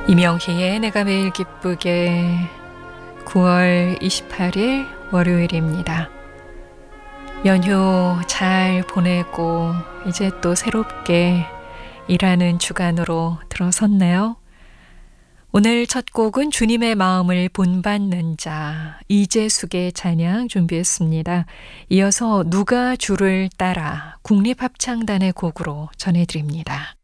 이명희의 내가 매일 기쁘게 9월 28일 월요일입니다. 연휴 잘 보내고 이제 또 새롭게 일하는 주간으로 들어섰네요. 오늘 첫 곡은 주님의 마음을 본받는 자 이재숙의 찬양 준비했습니다. 이어서 누가 주를 따라 국립합창단의 곡으로 전해드립니다.